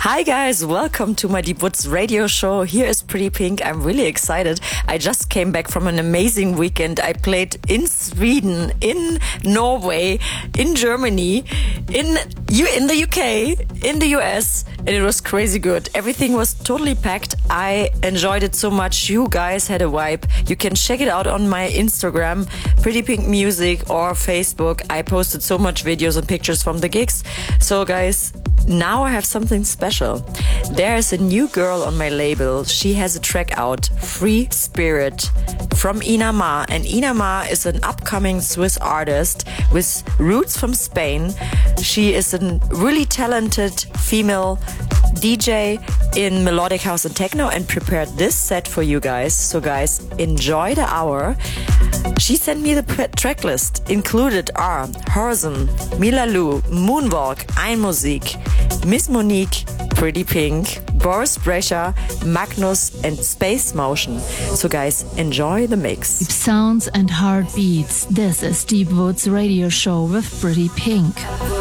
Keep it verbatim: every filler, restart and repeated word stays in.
Hi guys, welcome to my Deep Woods radio show. Here is Pretty Pink. I'm really excited. I just came back from an amazing weekend. I played in Sweden, in Norway, in Germany, in U in the U K, in the U S, and it was crazy good. Everything was totally packed. I enjoyed it so much. You guys had a vibe. You can check it out on my Instagram, Pretty Pink Music, or Facebook. I posted so much videos and pictures from the gigs. So guys, now I have something special. There is a new girl on my label. She has a track out, Free Spirit, from Ina Ma. And Ina Ma is an upcoming Swiss artist with roots from Spain. She is a really talented female D J in melodic house and techno and prepared this set for you guys. So guys, enjoy the hour. She sent me the track list. Included are Horizon, Mila Lu, Moonwalk, Einmusik, Miss Monique, Pretty Pink, Boris Brejcha, Magnus and Space Motion. So guys, enjoy the mix. Deep sounds and heartbeats. This is Deep Woods radio show with Pretty Pink.